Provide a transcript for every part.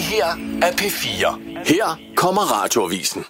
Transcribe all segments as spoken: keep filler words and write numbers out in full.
her er P fire. Her kommer Radioavisen.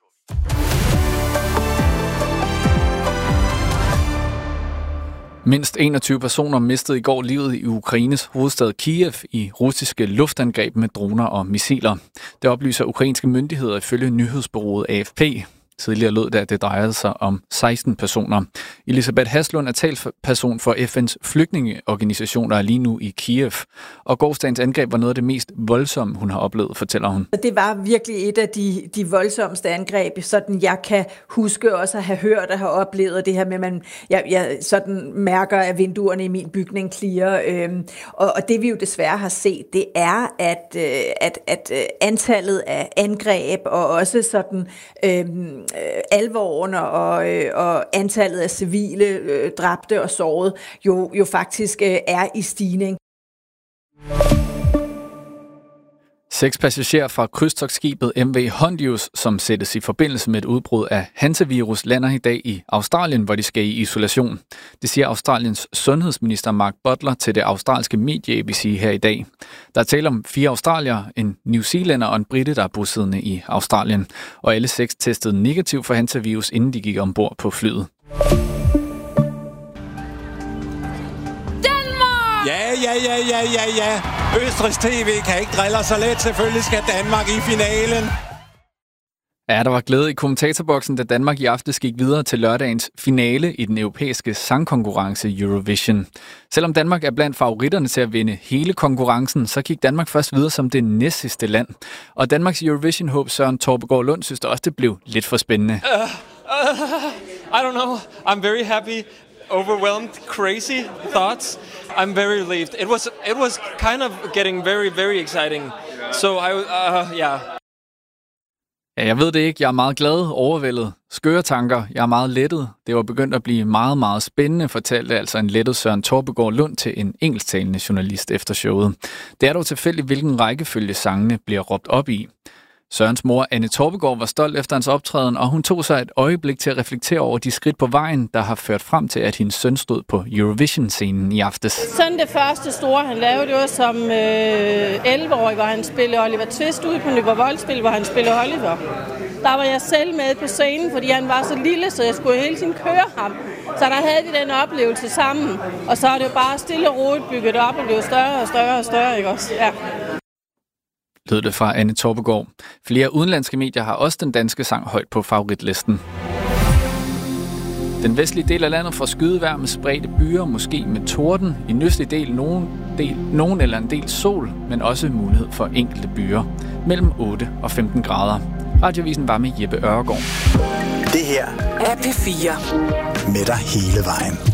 Mindst enogtyve personer mistede i går livet i Ukraines hovedstad Kiev i russiske luftangreb med droner og missiler. Det oplyser ukrainske myndigheder ifølge nyhedsbureauet A F P. Tidligere lød det, at det drejede sig om seksten personer. Elisabeth Haslund er talsperson for F N's flygtningeorganisation, der er lige nu i Kiev. Og gårsdagens angreb var noget af det mest voldsomme, hun har oplevet, fortæller hun. Det var virkelig et af de, de voldsomste angreb, sådan jeg kan huske også at have hørt og have oplevet det her med, at man, jeg, jeg sådan mærker, at vinduerne i min bygning klirrer. Øhm, og, og det vi jo desværre har set, det er, at, øh, at, at antallet af angreb og også sådan øhm, alvoren og, øh, og antallet af civile øh, dræbte og sårede jo, jo faktisk øh, er i stigning. Seks passagerer fra krydstogtskibet M V Hondius, som sættes i forbindelse med et udbrud af hansevirus, lander i dag i Australien, hvor de skal i isolation. Det siger Australiens sundhedsminister Mark Butler til det australske medie A B C her i dag. Der er tale om fire australiere, en New Zealander og en brite, der er bosiddende i Australien. Og alle seks testede negativ for hansevirus, inden de gik ombord på flyet. Ja, ja, ja, ja, ja, ja. Østrigs T V kan ikke drille så let. Selvfølgelig skal Danmark i finalen. Ja, der var glæde i kommentatorboksen, da Danmark i aftes gik videre til lørdagens finale i den europæiske sangkonkurrence Eurovision. Selvom Danmark er blandt favoritterne til at vinde hele konkurrencen, så gik Danmark først videre som det næstsidste land. Og Danmarks Eurovision-håb Søren Torpegaard Lund synes også, det blev lidt for spændende. Uh, uh, I don't know. I'm very happy. Overwhelmed, crazy thoughts. I'm very relieved. It was it was kind of getting very, very exciting. So I, uh, yeah. Ja, jeg ved det ikke. Jeg er meget glad, overvældet, skøre tanker. Jeg er meget lettet. Det var begyndt at blive meget, meget spændende, fortalte altså en lettet Søren Torpegaard Lund til en engelsktalende journalist efter showet. Det er dog tilfældigt, hvilken rækkefølge sangene bliver råbt op i. Sørens mor, Anne Torpegaard, var stolt efter hans optræden, og hun tog sig et øjeblik til at reflektere over de skridt på vejen, der har ført frem til, at hendes søn stod på Eurovision-scenen i aftes. Sådan det første store, han lavede, det var som øh, elleve-årig, hvor han spillede Oliver Twist ude på Nyborg Voldspil, hvor han spillede Oliver. Der var jeg selv med på scenen, fordi han var så lille, så jeg skulle hele tiden køre ham. Så der havde vi den oplevelse sammen, og så er det jo bare stille og roligt bygget op, og blev større og større og større, ikke også? Ja. Lød det fra Anne Torpegaard. Flere udenlandske medier har også den danske sang højt på favoritlisten. Den vestlige del af landet får skydevejr med spredte byer, måske med torden. I den østlige del nogen, del nogen eller en del sol, men også mulighed for enkelte byer. Mellem otte og femten grader. Radioavisen var med Jeppe Ørgaard. Det her er P fire. Med dig hele vejen.